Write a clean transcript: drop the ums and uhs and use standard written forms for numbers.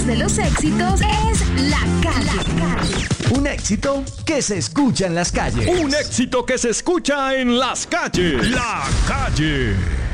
más de los éxitos es La Calle. Un éxito que se escucha en las calles. Un éxito que se escucha en las calles. La Calle.